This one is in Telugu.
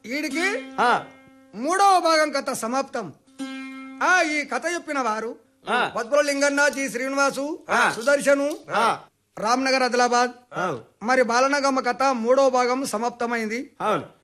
వీడికి మూడవ భాగం కథ సమాప్తం. ఈ కథ చెప్పిన వారు పద్మలింగన్న, జి శ్రీనివాసు, సుదర్శను, రామ్నగర్, ఆదిలాబాద్. మరి బాలనగమ్మ కథ మూడవ భాగం సమాప్తమైంది.